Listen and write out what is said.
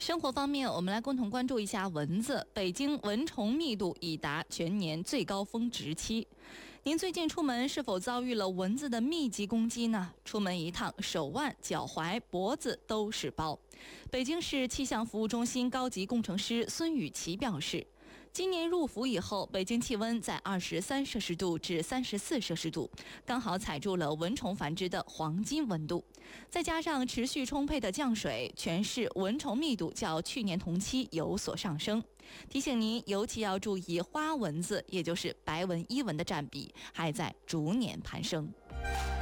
生活方面，我们来共同关注一下蚊子。北京蚊虫密度已达全年最高峰值期。您最近出门是否遭遇了蚊子的密集攻击呢？出门一趟，手腕、脚踝、脖子都是包。北京市气象服务中心高级工程师孙雨琦表示，今年入伏以后，北京气温在23摄氏度至34摄氏度，刚好踩住了蚊虫繁殖的黄金温度。再加上持续充沛的降水，全市蚊虫密度较去年同期有所上升。提醒您，尤其要注意花蚊子，也就是白纹伊蚊的占比还在逐年攀升。